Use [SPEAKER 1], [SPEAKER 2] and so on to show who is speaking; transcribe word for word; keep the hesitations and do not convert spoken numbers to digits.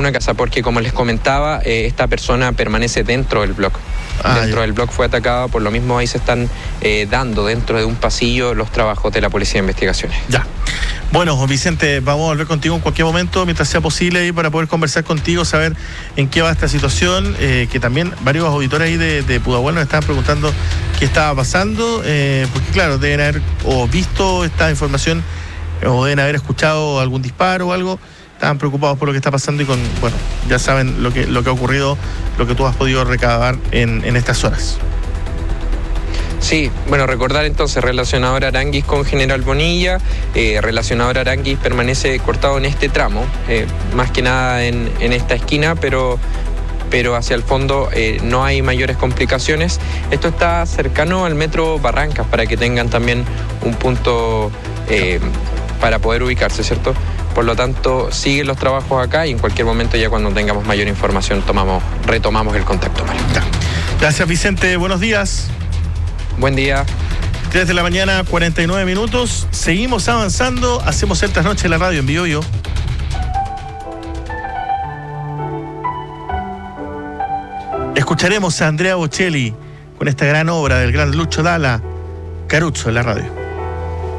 [SPEAKER 1] una casa, porque como les comentaba, eh, esta persona permanece dentro del bloque. Ah, dentro ya. del bloque fue atacado, por lo mismo ahí se están eh, dando dentro de un pasillo los trabajos de la Policía de Investigaciones.
[SPEAKER 2] Ya. Bueno, Vicente, vamos a volver contigo en cualquier momento, mientras sea posible, ahí para poder conversar contigo, saber en qué va esta situación, eh, que también varios auditores ahí de, de Pudahuel nos estaban preguntando qué estaba pasando, eh, porque claro, deben haber o visto esta información o deben haber escuchado algún disparo o algo. Estaban preocupados por lo que está pasando y con, bueno, ya saben lo que, lo que ha ocurrido, lo que tú has podido recabar en, en estas horas.
[SPEAKER 1] Sí, bueno, recordar entonces, relacionador Aranguis con General Bonilla, eh, relacionador Aranguis permanece cortado en este tramo, eh, más que nada en, en esta esquina, pero, pero hacia el fondo eh, no hay mayores complicaciones. Esto está cercano al metro Barrancas, para que tengan también un punto eh, para poder ubicarse, ¿cierto? Por lo tanto, siguen los trabajos acá y en cualquier momento, ya cuando tengamos mayor información, tomamos, retomamos el contacto.
[SPEAKER 2] Gracias, Vicente. Buenos días.
[SPEAKER 1] Buen día.
[SPEAKER 2] tres de la mañana, cuarenta y nueve minutos. Seguimos avanzando. Hacemos el trasnoche en la radio en Biobío. Escucharemos a Andrea Bocelli con esta gran obra del gran Lucho Dalla, Caruso en la radio.